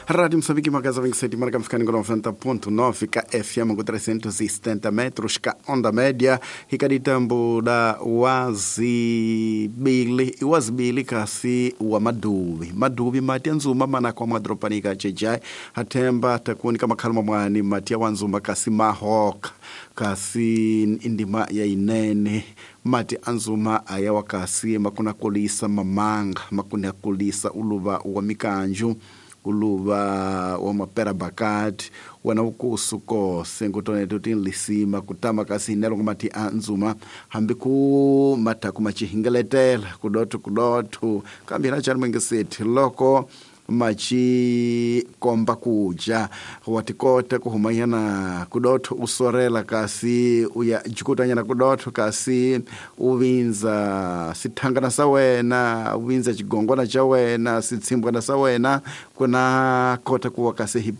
Rádio Moçambique, uma casa 27, marca ficando em 90.9, fica FM com 370 metros, cá onda média, hikaditambo da wazibili kasi wa madubi mati anzuma mana kwa madropanika chejai hatemba takuni kama kalma mwani mati ya wanzuma kasi mahoka kasi indima ya inene mati anzuma ayawa kasi makuna kulisa mamanga makuna kulisa uluva wa mikanju uluva wa mapera bakati wana ukusu kose ngutone tutinlisima kutama kasi nelo kumati anzuma hambiku mata kumachihingeletela kudotu kambira chani mwengeseti loko machi komba kuja watikota kuhumayana kudoto usorela kasi uya jikutanyana kudoto kasi uvinza sitangana sawena uvinza chigongona chawena sitsimbwana sawena kuna kota kuwa kasi